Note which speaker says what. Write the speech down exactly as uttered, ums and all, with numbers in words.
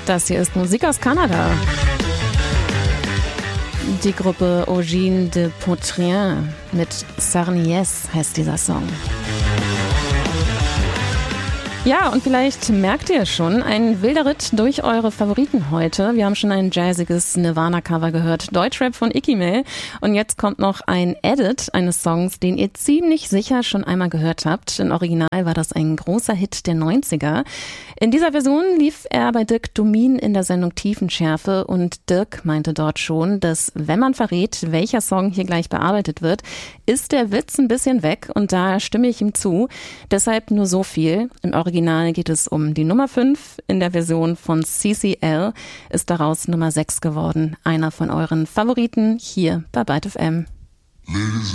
Speaker 1: Das hier ist Musik aus Kanada. Die Gruppe Origine de Poitrien mit Sarnies heißt dieser Song. Ja, und vielleicht merkt ihr schon, ein wilder Ritt durch eure Favoriten heute. Wir haben schon ein jazziges Nirvana-Cover gehört, Deutschrap von Ikimel. Und jetzt kommt noch ein Edit eines Songs, den ihr ziemlich sicher schon einmal gehört habt. Im Original war das ein großer Hit der neunziger. In dieser Version lief er bei Dirk Domin in der Sendung Tiefenschärfe und Dirk meinte dort schon, dass wenn man verrät, welcher Song hier gleich bearbeitet wird, ist der Witz ein bisschen weg und da stimme ich ihm zu. Deshalb nur so viel. Im Original geht es um die Nummer fünf. In der Version von C C L ist daraus Nummer sechs geworden. Einer von euren Favoriten hier bei Byte F M.